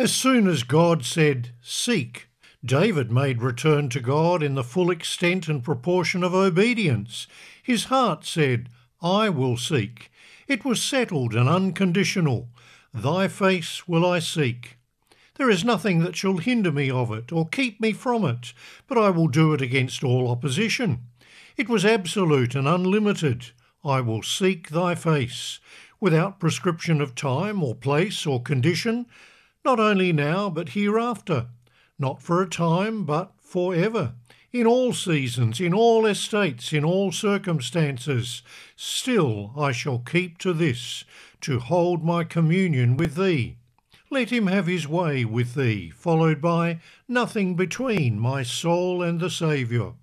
As soon as God said, "Seek," David made return to God in the full extent and proportion of obedience. His heart said, "I will seek." It was settled and unconditional. "Thy face will I seek." There is nothing that shall hinder me of it or keep me from it, but I will do it against all opposition. It was absolute and unlimited. "I will seek thy face," without prescription of time or place or condition, not only now but hereafter, not for a time but for ever, in all seasons, in all estates, in all circumstances. Still I shall keep to this, to hold my communion with thee. Let him have his way with thee, followed by nothing between my soul and the Saviour.